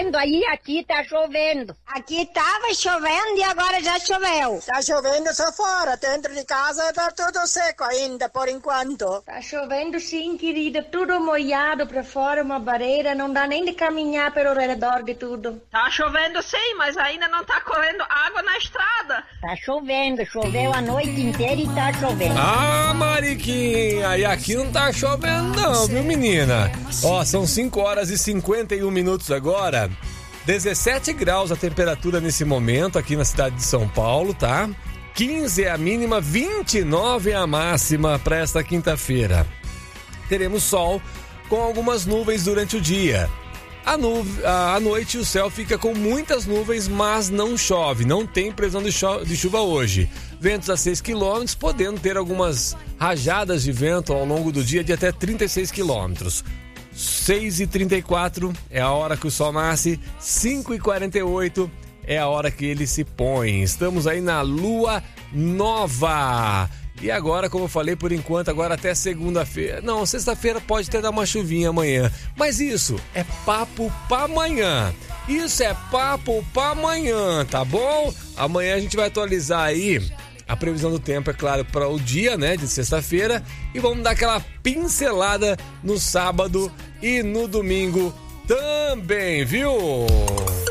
chovendo aí, aqui tá chovendo. Aqui tava chovendo e agora já choveu. Tá chovendo só fora, dentro de casa tá tudo seco ainda, por enquanto. Tá chovendo sim, querida, tudo molhado pra fora, uma barreira, não dá nem de caminhar pelo redor de tudo. Tá chovendo sim, mas ainda não tá correndo água na estrada. Tá chovendo, choveu a noite inteira e tá chovendo. Ah, Mariquinha, e aqui não tá chovendo não, viu, menina? Ó, são 5 horas e 51 minutos agora. 17 graus a temperatura nesse momento aqui na cidade de São Paulo, tá? 15 é a mínima, 29 é a máxima para esta quinta-feira. Teremos sol com algumas nuvens durante o dia. À noite o céu fica com muitas nuvens, mas não chove. Não tem previsão de chuva hoje. Ventos a 6 km, podendo ter algumas rajadas de vento ao longo do dia de até 36 km. 6h34 é a hora que o sol nasce, 5h48 é a hora que ele se põe. Estamos aí na lua nova. E agora, como eu falei, por enquanto, agora até segunda-feira. Não, sexta-feira pode até dar uma chuvinha amanhã. Mas isso é papo pra amanhã. Isso é papo pra amanhã, tá bom? Amanhã a gente vai atualizar aí a previsão do tempo, é claro, para o dia, né, de sexta-feira. E vamos dar aquela pincelada no sábado e no domingo também, viu?